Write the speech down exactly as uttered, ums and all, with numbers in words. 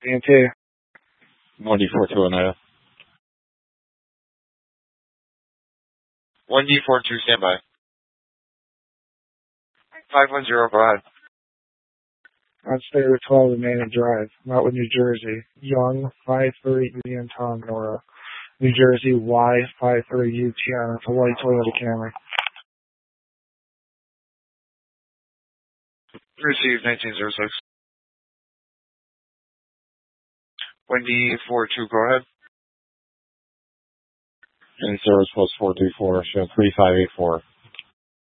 B and T. one D four two Oneida. one D four two, standby. five one zero, go ahead. On State Route twelve, Amanda Drive, Mountwood, New Jersey. Young, five three, Ian Tom, Nora. New Jersey, Y five three U T R. It's a white Toyota Camry. Received nineteen oh six. one D four two, go ahead. In service plus four two four, show three five eight four.